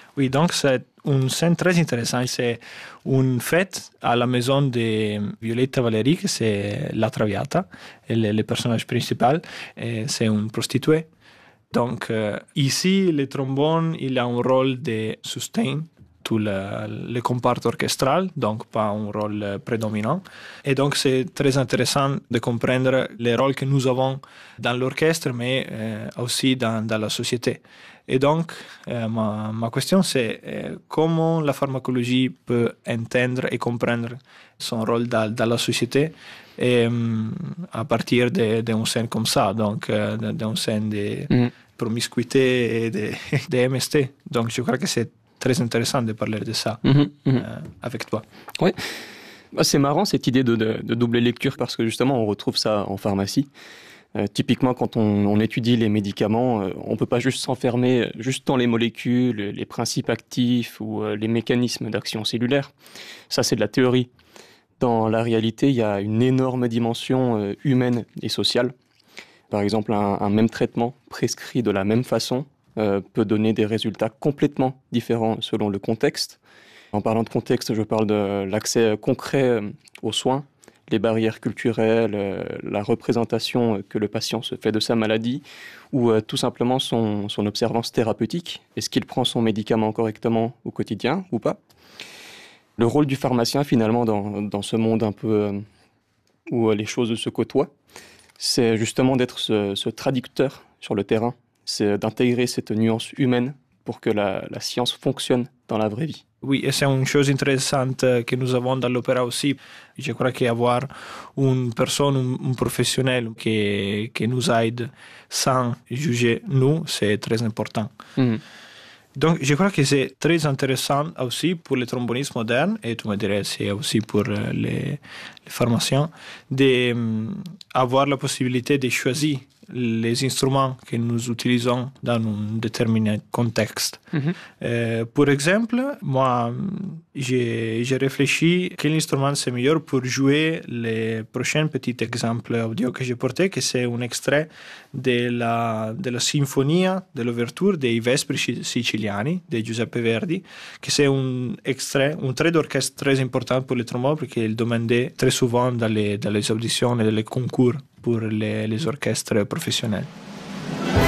Oui, donc c'est une scène très intéressante. C'est une fête à la maison de Violetta Valéry, que c'est la Traviata, et le personnage principal, et c'est une prostituée. Donc ici, le trombone, il a un rôle de sustain tout le compartiment orchestral, donc pas un rôle prédominant. Et donc c'est très intéressant de comprendre les rôles que nous avons dans l'orchestre, mais aussi dans la société. Et donc, ma question c'est comment la pharmacologie peut entendre et comprendre son rôle dans la société et, à partir d'une scène comme ça, donc d'une scène de promiscuité et de MST. Donc je crois que c'est très intéressant de parler de ça avec toi. Oui, c'est marrant cette idée de double lecture parce que justement on retrouve ça en pharmacie. Typiquement, quand on étudie les médicaments, on ne peut pas juste s'enfermer juste dans les molécules, les principes actifs ou les mécanismes d'action cellulaire. Ça, c'est de la théorie. Dans la réalité, il y a une énorme dimension humaine et sociale. Par exemple, un même traitement prescrit de la même façon peut donner des résultats complètement différents selon le contexte. En parlant de contexte, je parle de l'accès concret aux soins, les barrières culturelles, la représentation que le patient se fait de sa maladie ou tout simplement son observance thérapeutique. Est-ce qu'il prend son médicament correctement au quotidien ou pas? Le rôle du pharmacien finalement dans ce monde un peu où les choses se côtoient, c'est justement d'être ce traducteur sur le terrain, c'est d'intégrer cette nuance humaine pour que la science fonctionne dans la vraie vie. Oui, et c'est une chose intéressante que nous avons dans l'opéra aussi. Je crois qu'avoir une personne, un professionnel qui nous aide sans juger nous, c'est très important. Donc, je crois que c'est très intéressant aussi pour les trombonistes modernes, et tu me dirais c'est aussi pour les pharmaciens, d'avoir la possibilité de choisir les instruments que nous utilisons dans un déterminé contexte. Par exemple, moi, j'ai réfléchi quel instrument c'est meilleur pour jouer les prochains petits exemples audio que j'ai portés, que c'est un extrait de la symphonie de l'ouverture des Vespri Siciliani de Giuseppe Verdi, que c'est un extrait, un trait d'orchestre très important pour le trombone, parce qu'il demandait très souvent dans les auditions et dans les concours pour les orchestres professionnels.